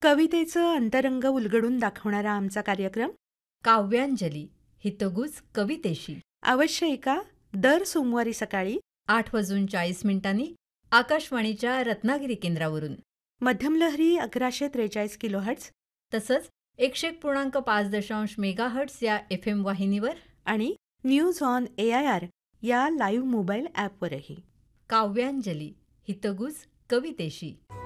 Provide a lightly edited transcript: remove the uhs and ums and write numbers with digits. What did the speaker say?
कवितेचं अंतरंग उलगडून दाखवणारा आमचा कार्यक्रम काव्यांजली हितगुज कवितेशी अवश्य ऐका दर सोमवारी सकाळी 8:40 आकाशवाणीच्या रत्नागिरी केंद्रावरून. मध्यमलहरी 1143 किलोहर्ट्झ तसंच 101.5 मेगाहर्ट्झ या FM वाहिनीवर. आणि न्यूज ऑन AIR या लाईव्ह मोबाईल ॲपवरही. काव्यांजली हितगुज कवितेशी.